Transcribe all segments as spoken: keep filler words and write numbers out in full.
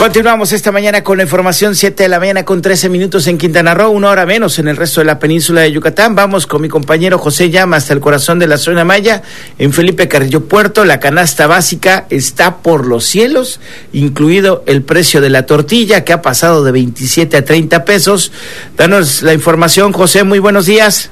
Continuamos esta mañana con la información, siete de la mañana con trece minutos en Quintana Roo, una hora menos en el resto de la península de Yucatán. Vamos con mi compañero José Llama hasta el corazón de la zona maya, en Felipe Carrillo Puerto. La canasta básica está por los cielos, incluido el precio de la tortilla, que ha pasado de veintisiete a treinta pesos. Danos la información, José, muy buenos días.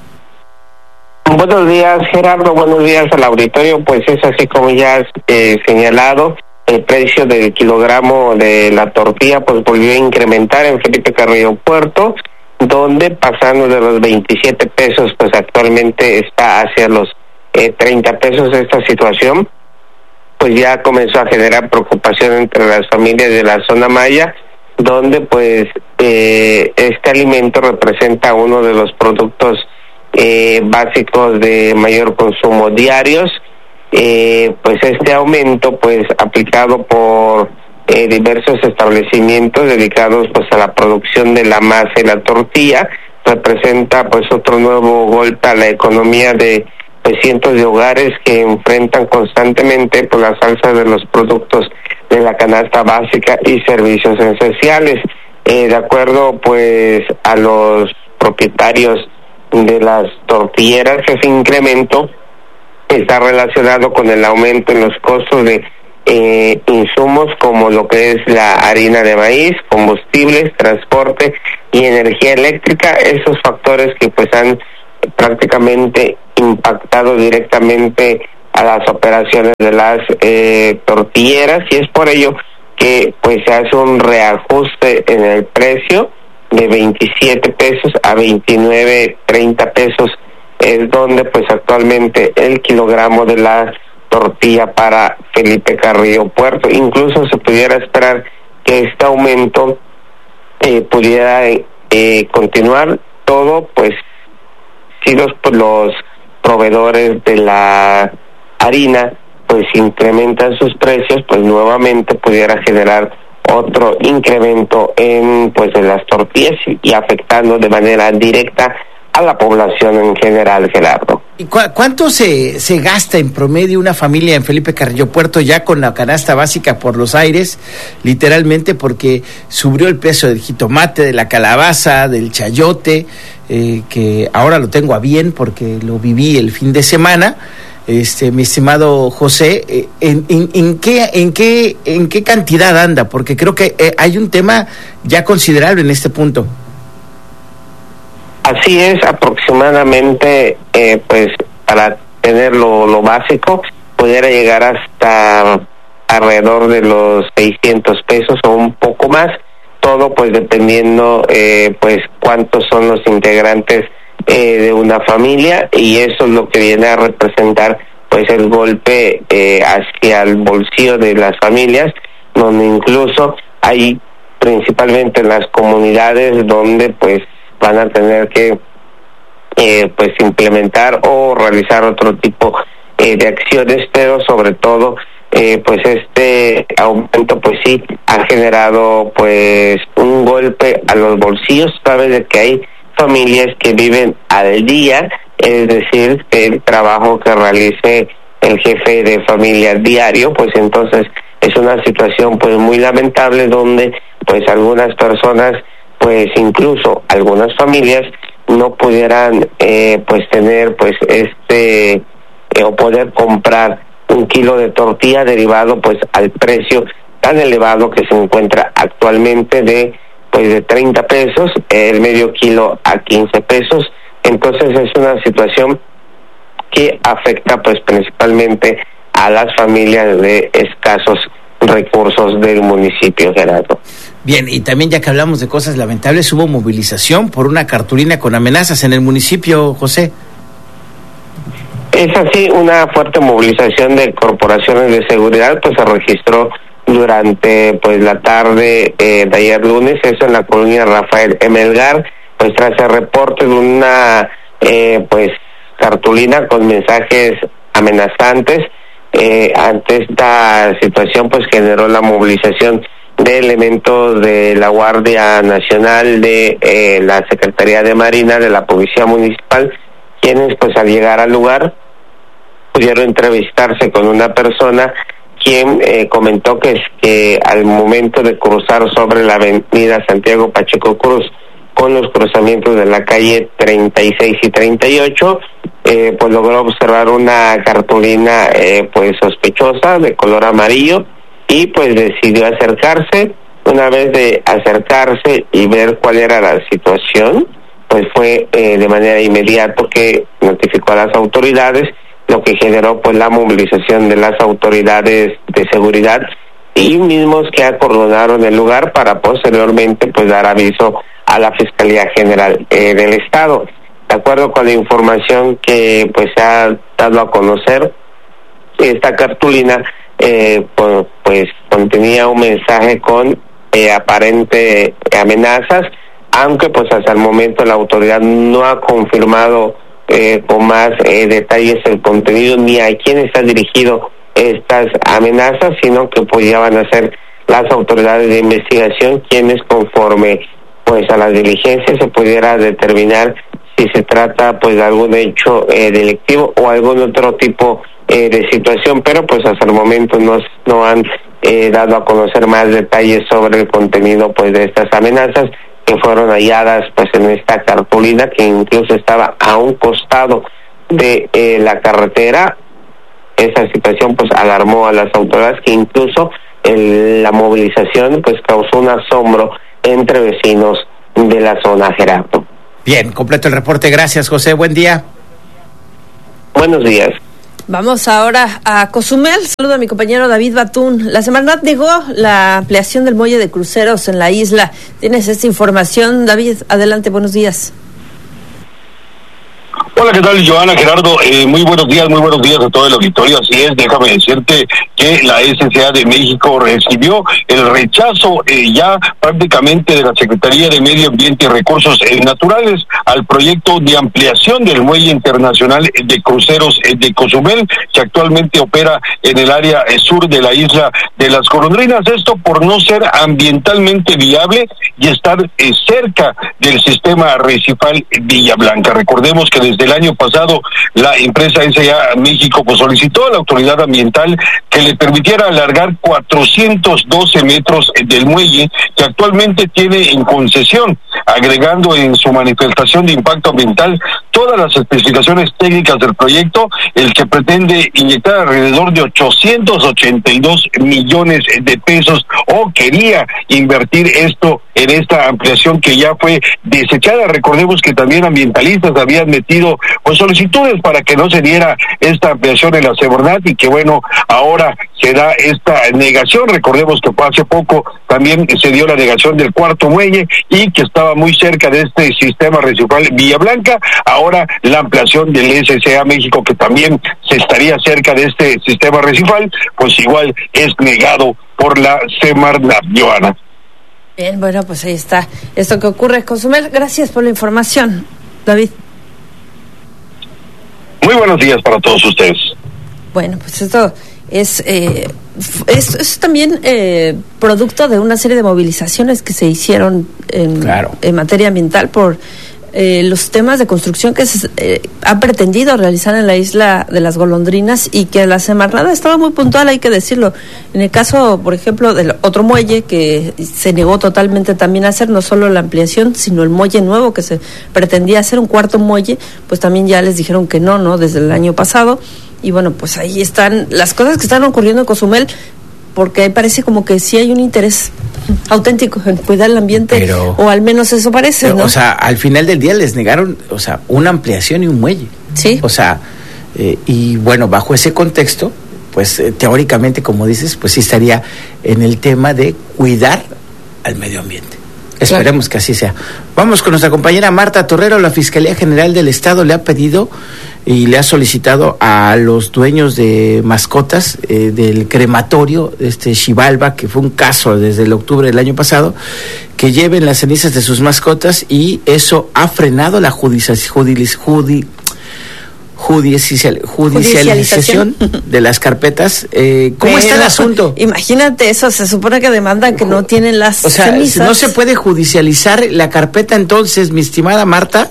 Buenos días, Gerardo, buenos días al auditorio. Pues es así como ya has eh, señalado. El precio del kilogramo de la tortilla pues volvió a incrementar en Felipe Carrillo Puerto, donde pasando de los veintisiete pesos pues actualmente está hacia los eh, treinta pesos. Esta situación pues ya comenzó a generar preocupación entre las familias de la zona maya, donde pues eh, este alimento representa uno de los productos eh, básicos de mayor consumo diarios. Eh, pues este aumento pues aplicado por eh, diversos establecimientos dedicados pues a la producción de la masa y la tortilla representa pues otro nuevo golpe a la economía de pues cientos de hogares que enfrentan constantemente por las alzas de los productos de la canasta básica y servicios esenciales. Eh, de acuerdo pues a los propietarios de las tortilleras, ese incremento está relacionado con el aumento en los costos de eh, insumos como lo que es la harina de maíz, combustibles, transporte y energía eléctrica, esos factores que pues han prácticamente impactado directamente a las operaciones de las eh, tortilleras, y es por ello que pues se hace un reajuste en el precio de veintisiete pesos a veintinueve, treinta pesos. Es donde pues actualmente el kilogramo de la tortilla para Felipe Carrillo Puerto. Incluso se pudiera esperar que este aumento eh, pudiera eh, continuar, todo pues si los, los proveedores de la harina pues incrementan sus precios, pues nuevamente pudiera generar otro incremento en pues en las tortillas y afectando de manera directa a la población en general, Gerardo. ¿Y cu- cuánto se, se gasta en promedio una familia en Felipe Carrillo Puerto ya con la canasta básica por los aires, literalmente, porque subió el peso del jitomate, de la calabaza, del chayote, eh, que ahora lo tengo a bien porque lo viví el fin de semana? Este, mi estimado José, eh, en, en, en qué, en qué, en qué cantidad anda, porque creo que eh, hay un tema ya considerable en este punto. Así es, aproximadamente, eh, pues, para tener lo, lo básico, pudiera llegar hasta alrededor de los seiscientos pesos o un poco más, todo pues dependiendo, eh, pues, cuántos son los integrantes eh, de una familia, y eso es lo que viene a representar, pues, el golpe eh, hacia el bolsillo de las familias, donde incluso hay, principalmente en las comunidades, donde, pues, van a tener que eh, pues implementar o realizar otro tipo eh, de acciones, pero sobre todo eh, pues este aumento pues sí ha generado pues un golpe a los bolsillos. Sabes de que hay familias que viven al día, es decir, que el trabajo que realice el jefe de familia diario, pues entonces es una situación pues muy lamentable, donde pues algunas personas, pues incluso algunas familias no pudieran eh, pues tener pues este eh, o poder comprar un kilo de tortilla derivado pues al precio tan elevado que se encuentra actualmente de pues de treinta pesos, el medio kilo a quince pesos. Entonces es una situación que afecta pues principalmente a las familias de escasos recursos del municipio, Gerardo. Bien, y también, ya que hablamos de cosas lamentables, hubo movilización por una cartulina con amenazas en el municipio, José. Es así, una fuerte movilización de corporaciones de seguridad pues se registró durante pues la tarde eh, de ayer lunes, eso en la colonia Rafael Emelgar, pues tras el reporte de una eh, pues cartulina con mensajes amenazantes. Eh, ante esta situación pues generó la movilización de elementos de la Guardia Nacional, de eh, la Secretaría de Marina, de la Policía Municipal, quienes pues al llegar al lugar pudieron entrevistarse con una persona quien eh, comentó que es que al momento de cruzar sobre la avenida Santiago Pacheco Cruz con los cruzamientos de la calle treinta y seis y treinta y ocho, eh, pues logró observar una cartulina eh, pues sospechosa de color amarillo y pues decidió acercarse. Una vez de acercarse y ver cuál era la situación, pues fue eh, de manera inmediata que notificó a las autoridades, lo que generó pues la movilización de las autoridades de seguridad y mismos que acordonaron el lugar para posteriormente pues dar aviso a la Fiscalía General eh, del Estado. De acuerdo con la información que pues se ha dado a conocer, esta cartulina eh, pues, pues contenía un mensaje con eh, aparente amenazas, aunque pues hasta el momento la autoridad no ha confirmado eh, con más eh, detalles el contenido ni a quién está dirigido estas amenazas, sino que pues ya van a ser las autoridades de investigación quienes, conforme pues a las diligencias, se pudiera determinar si se trata pues de algún hecho eh, delictivo o algún otro tipo eh, de situación, pero pues hasta el momento no, no han eh, dado a conocer más detalles sobre el contenido pues de estas amenazas que fueron halladas pues en esta cartulina, que incluso estaba a un costado de eh, la carretera. Esa situación pues alarmó a las autoridades, que incluso el, la movilización pues causó un asombro entre vecinos de la zona, Gerardo. Bien, completo el reporte. Gracias, José. Buen día. Buenos días. Vamos ahora a Cozumel. Saludo a mi compañero David Batún. La Semarnat negó la ampliación del muelle de cruceros en la isla. ¿Tienes esta información, David? Adelante, buenos días. Hola, ¿qué tal, Joana, Gerardo? Eh, muy buenos días, muy buenos días a todo el auditorio. Así es, déjame decirte que la S C A de México recibió el rechazo eh, ya prácticamente de la Secretaría de Medio Ambiente y Recursos eh, Naturales al proyecto de ampliación del muelle internacional de cruceros eh, de Cozumel, que actualmente opera en el área eh, sur de la isla de las Golondrinas. Esto por no ser ambientalmente viable y estar eh, cerca del sistema arrecifal Villa Blanca. Recordemos que desde el año pasado la empresa S C A México pues solicitó a la autoridad ambiental que le permitiera alargar cuatrocientos doce metros del muelle que actualmente tiene en concesión, agregando en su manifestación de impacto ambiental todas las especificaciones técnicas del proyecto, el que pretende inyectar alrededor de ochocientos ochenta y dos millones de pesos, o quería invertir esto en esta ampliación que ya fue desechada. Recordemos que también ambientalistas habían metido pues solicitudes para que no se diera esta ampliación en la Semarnat, y que bueno, ahora se da esta negación. Recordemos que hace poco también se dio la negación del cuarto muelle y que estaba muy cerca de este sistema arrecifal Villa Blanca. Ahora la ampliación del S C A México, que también se estaría cerca de este sistema arrecifal, pues igual es negado por la Semarnat, Joana. Bien, bueno, pues ahí está esto que ocurre en Cozumel. Gracias por la información, David. Muy buenos días para todos ustedes. Bueno, pues esto es, eh, es, es también eh, producto de una serie de movilizaciones que se hicieron en, claro. en materia ambiental por eh, los temas de construcción que se eh, ha pretendido realizar en la isla de las Golondrinas, y que la Semarnat estaba muy puntual, hay que decirlo. En el caso, por ejemplo, del otro muelle que se negó totalmente también a hacer, no solo la ampliación, sino el muelle nuevo que se pretendía hacer, un cuarto muelle, pues también ya les dijeron que no, ¿no? Desde el año pasado. Y bueno, pues ahí están las cosas que están ocurriendo en Cozumel, porque parece como que sí hay un interés auténtico en cuidar el ambiente, pero, o al menos eso parece, pero, ¿no? O sea, al final del día les negaron, o sea, una ampliación y un muelle. Sí. O sea, eh, y bueno, bajo ese contexto, pues eh, teóricamente, como dices, pues sí estaría en el tema de cuidar al medio ambiente. Esperemos claro. que así sea. Vamos con nuestra compañera Marta Torrero. La Fiscalía General del Estado le ha pedido y le ha solicitado a los dueños de mascotas eh, del crematorio, este Xibalba, que fue un caso desde el octubre del año pasado, que lleven las cenizas de sus mascotas, y eso ha frenado la judicialización judicial, judi, Judicial, judicialización de las carpetas. Eh, ¿Cómo Pero, está el asunto? Imagínate eso, se supone que demandan que no tienen las o sea, cenizas. ¿No se puede judicializar la carpeta entonces, mi estimada Marta?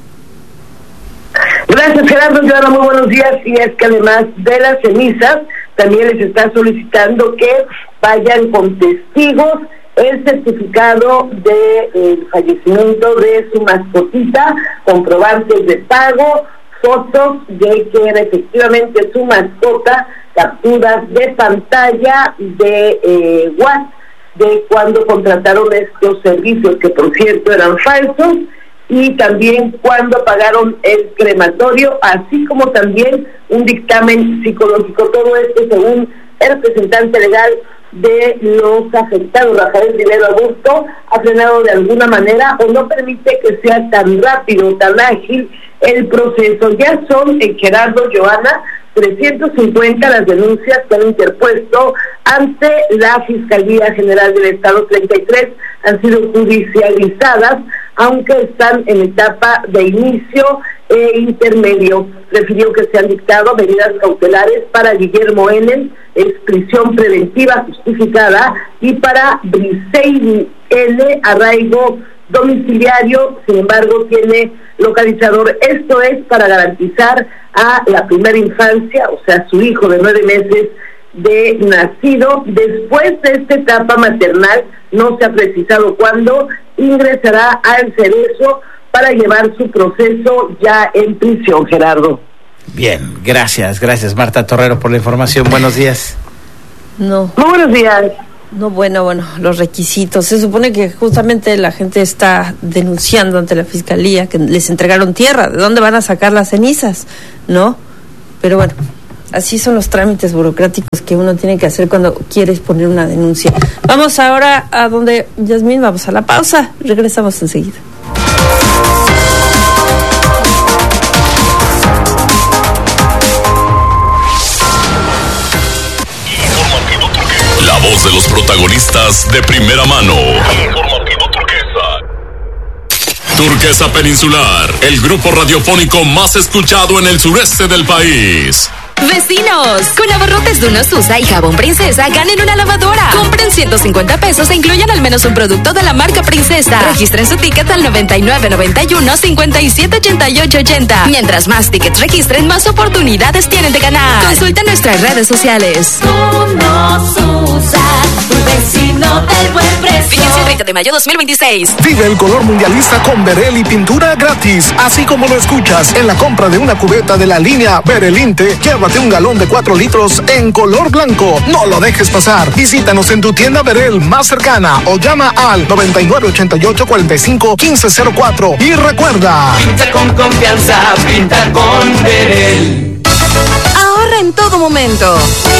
Gracias, Gerardo. Muy buenos días. Y es que además de las cenizas, también les está solicitando que vayan con testigos, el certificado de el fallecimiento de su mascotita, comprobantes de pago, fotos de que era efectivamente su mascota, capturas de pantalla de eh, WhatsApp de cuando contrataron estos servicios, que por cierto eran falsos, y también cuando pagaron el crematorio, así como también un dictamen psicológico. Todo esto según el representante legal de los afectados, Rafael Rivero Augusto, ha frenado de alguna manera o no permite que sea tan rápido, tan ágil el proceso. Ya son, en Gerardo, Joana, trescientos cincuenta las denuncias que han interpuesto ante la Fiscalía General del Estado. Treinta y tres han sido judicializadas, aunque están en etapa de inicio e intermedio. Refirió que se han dictado medidas cautelares para Guillermo N., es prisión preventiva justificada, y para Briseid N., arraigo domiciliario, sin embargo tiene localizador. Esto es para garantizar a la primera infancia, o sea, su hijo de nueve meses de nacido. Después de esta etapa maternal, no se ha precisado cuándo ingresará al Cerezo para llevar su proceso ya en prisión, Gerardo. Bien, gracias, gracias Marta Torrero por la información. Buenos días. No. Muy buenos días. No, bueno, bueno, los requisitos. Se supone que justamente la gente está denunciando ante la Fiscalía que les entregaron tierra. ¿De dónde van a sacar las cenizas? ¿No? Pero bueno, así son los trámites burocráticos que uno tiene que hacer cuando quieres poner una denuncia. Vamos ahora a donde, Yasmín, vamos a la pausa. Regresamos enseguida. La voz de los protagonistas de primera mano. Informativo Turquesa. Turquesa Peninsular, el grupo radiofónico más escuchado en el sureste del país. Vecinos, con abarrotes de unos Usa y jabón Princesa, ganen una lavadora. Compren ciento cincuenta pesos e incluyan al menos un producto de la marca Princesa. Registren su ticket al noventa y nueve noventa y uno cincuenta y siete ochenta y ocho ochenta. Mientras más tickets registren, más oportunidades tienen de ganar. Consulta nuestras redes sociales. Tú nos usas, tu vecino del buen precio. Vigencia treinta de mayo dos mil veintiséis. Vive el color mundialista con Berel y pintura gratis. Así como lo escuchas, en la compra de una cubeta de la línea Berelinte, llévate un galón de cuatro litros en color blanco. No lo dejes pasar. Visítanos en tu tienda Berel más cercana o llama al noventa y nueve ochenta y ocho cuarenta y cinco quince cero cuatro. Y recuerda, pinta con confianza, pinta con Berel. Ahorra en todo momento.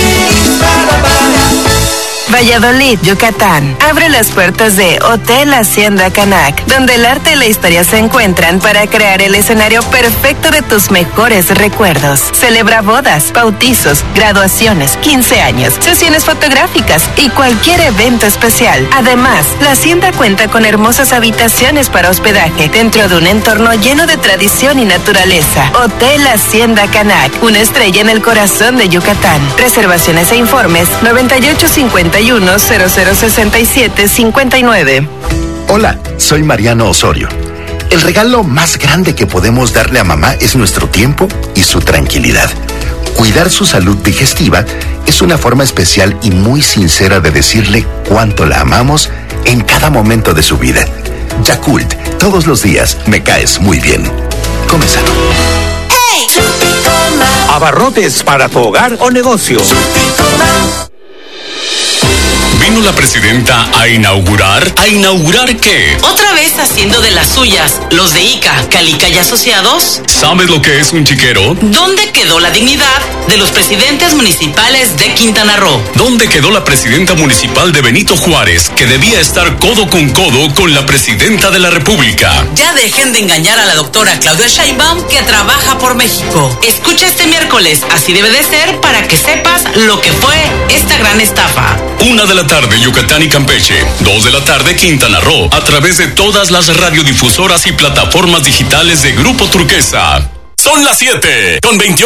Valladolid, Yucatán, abre las puertas de Hotel Hacienda Canac, donde el arte y la historia se encuentran para crear el escenario perfecto de tus mejores recuerdos. Celebra bodas, bautizos, graduaciones, quince años, sesiones fotográficas y cualquier evento especial. Además, la hacienda cuenta con hermosas habitaciones para hospedaje dentro de un entorno lleno de tradición y naturaleza. Hotel Hacienda Canac, una estrella en el corazón de Yucatán. Reservaciones e informes noventa y ocho cincuenta y uno cero cero sesenta y siete cincuenta y nueve. Hola, soy Mariano Osorio. El regalo más grande que podemos darle a mamá es nuestro tiempo y su tranquilidad. Cuidar su salud digestiva es una forma especial y muy sincera de decirle cuánto la amamos en cada momento de su vida. Yakult, todos los días me caes muy bien. Come sano. ¡Hey! Abarrotes para tu hogar o negocio. ¿Vino la presidenta a inaugurar? ¿A inaugurar qué? Otra vez haciendo de las suyas, los de ICA, Calica y Asociados. ¿Sabes lo que es un chiquero? ¿Dónde quedó la dignidad de los presidentes municipales de Quintana Roo? ¿Dónde quedó la presidenta municipal de Benito Juárez, que debía estar codo con codo con la presidenta de la República? Ya dejen de engañar a la doctora Claudia Sheinbaum, que trabaja por México. Escucha este miércoles, así debe de ser, para que sepas lo que fue esta gran estafa. Una de la tarde Yucatán y Campeche, dos de la tarde Quintana Roo, a través de todas las radiodifusoras y plataformas digitales de Grupo Turquesa. Son las siete con veintiocho.